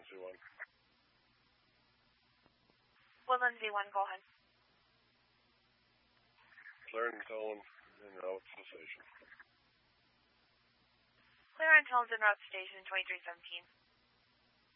Woodland Z1. Woodland Z1, go ahead. Clear and tone en route to the station. Clear on tones en route to station 2317.